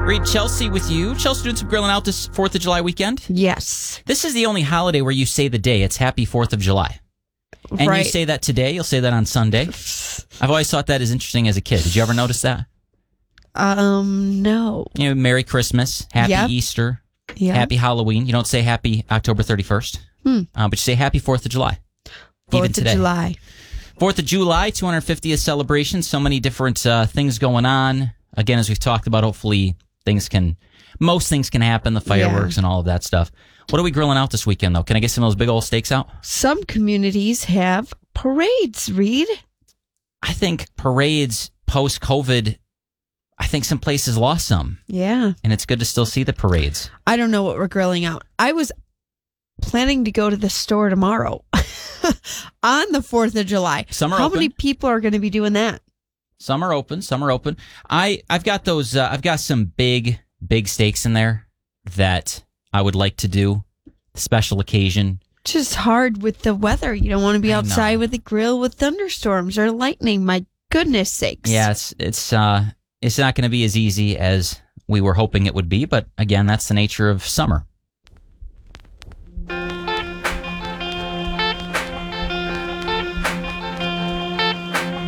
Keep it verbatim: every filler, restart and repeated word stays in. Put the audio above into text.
Read Chelsea with you. Chelsea doing some grilling out this fourth of July weekend? Yes. This is the only holiday where you say the day. It's Happy fourth of July. And right. you say that today. You'll say that on Sunday. I've always thought that is interesting as a kid. Did you ever notice that? Um, no. You know, Merry Christmas, Happy Yep. Easter, Yep. Happy Halloween. You don't say Happy October thirty-first, Hmm. uh, but you say Happy fourth of July. fourth even of today. July. fourth of July, two hundred fiftieth celebration. So many different uh, things going on. Again, as we've talked about, hopefully things can, most things can happen, the fireworks Yeah. and all of that stuff. What are we grilling out this weekend, though? Can I get some of those big old steaks out? Some communities have parades, Reed. I think parades post-COVID, I think some places lost some. Yeah. And it's good to still see the parades. I don't know what we're grilling out. I was planning to go to the store tomorrow on the fourth of July. Some are How open. many people are going to be doing that? Some are open. Some are open. I, I've got those, uh, I've got some big, big steaks in there that I would like to do. Special occasion. Just hard with the weather. You don't want to be I outside know. with a grill with thunderstorms or lightning. My goodness sakes. Yeah, it's, it's, uh, it's not going to be as easy as we were hoping it would be. But again, that's the nature of summer.